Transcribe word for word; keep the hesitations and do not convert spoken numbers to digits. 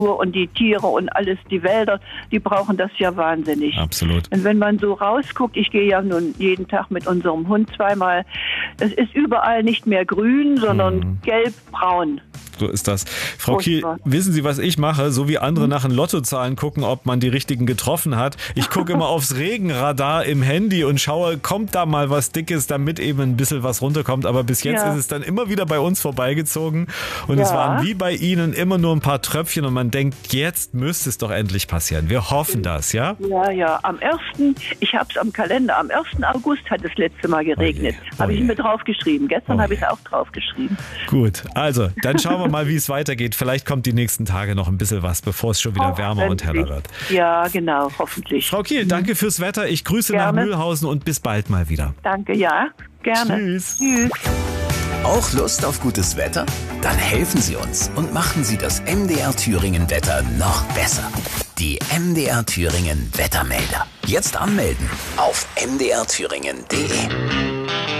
und die Tiere und alles, die Wälder, die brauchen das ja wahnsinnig. Absolut. Und wenn man so rausguckt, ich gehe ja nun jeden Tag mit unserem Hund zweimal, es ist überall nicht mehr grün, sondern mhm. gelb-braun. So ist das. Frau Kiel, wissen Sie, was ich mache? So wie andere nach den Lottozahlen gucken, ob man die richtigen getroffen hat. Ich gucke immer aufs Regenradar im Handy und schaue, kommt da mal was Dickes, damit eben ein bisschen was runterkommt. Aber bis jetzt ja. ist es dann immer wieder bei uns vorbeigezogen. Und ja. es waren wie bei Ihnen immer nur ein paar Tröpfchen und man denkt, jetzt müsste es doch endlich passieren. Wir hoffen das, ja? Ja, ja. Am ersten, ich habe es am Kalender, am ersten August hat es letzte Mal geregnet. Oh habe ich mir draufgeschrieben. Gestern oh habe ich es auch draufgeschrieben. Gut, also dann schauen wir mal, wie es weitergeht. Vielleicht kommt die nächsten Tage noch ein bisschen was, bevor es schon wieder wärmer und heller wird. Ja, genau, hoffentlich. Frau Kiel, danke fürs Wetter. Ich grüße gerne nach Mühlhausen und bis bald mal wieder. Danke, ja, gerne. Tschüss. Tschüss. Auch Lust auf gutes Wetter? Dann helfen Sie uns und machen Sie das M D R Thüringen Wetter noch besser. Die M D R Thüringen Wettermelder. Jetzt anmelden auf m d r thüringen punkt d e.